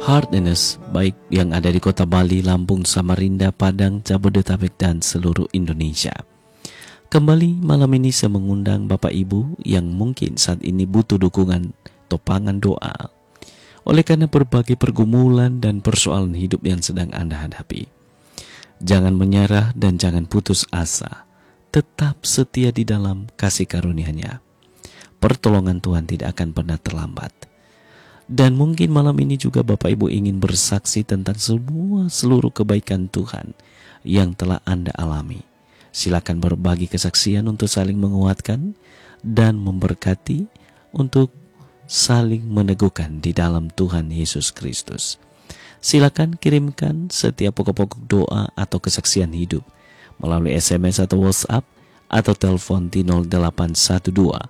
Heartliness, baik yang ada di kota Bali, Lampung, Samarinda, Padang, Jabodetabek, dan seluruh Indonesia. Kembali malam ini saya mengundang Bapak Ibu yang mungkin saat ini butuh dukungan topangan doa oleh karena berbagai pergumulan dan persoalan hidup yang sedang Anda hadapi. Jangan menyerah dan jangan putus asa. Tetap setia di dalam kasih karunia-Nya. Pertolongan Tuhan tidak akan pernah terlambat. Dan mungkin malam ini juga Bapak Ibu ingin bersaksi tentang seluruh kebaikan Tuhan yang telah Anda alami. Silakan berbagi kesaksian untuk saling menguatkan dan memberkati, untuk saling meneguhkan di dalam Tuhan Yesus Kristus. Silakan kirimkan setiap pokok-pokok doa atau kesaksian hidup melalui SMS atau WhatsApp atau telepon di 0812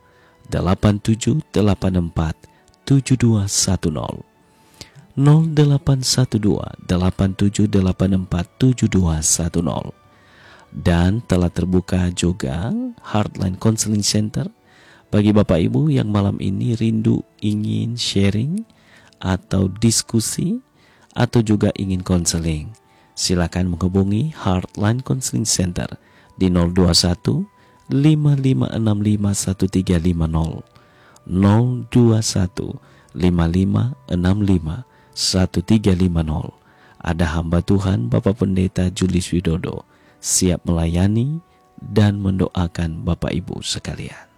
8784 7210, 0812 8784 7210. Dan telah terbuka juga Heartline Counseling Center bagi Bapak Ibu yang malam ini rindu ingin sharing atau diskusi atau juga ingin konseling. Silakan menghubungi Heartline Counseling Center di 021 5565 1350, 021 5565 1350. Ada hamba Tuhan Bapak Pendeta Julius Widodo siap melayani dan mendoakan Bapak Ibu sekalian.